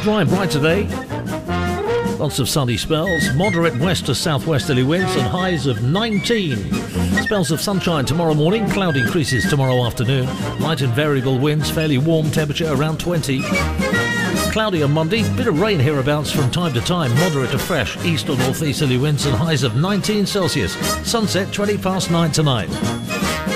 Dry and bright today. Lots of sunny spells, moderate west to southwesterly winds and highs of 19. Spells of sunshine tomorrow morning, cloud increases tomorrow afternoon. Light and variable winds, fairly warm temperature around 20. Cloudy on Monday, bit of rain hereabouts from time to time, moderate to fresh east or northeasterly winds and highs of 19 Celsius. Sunset 20 past 9 tonight.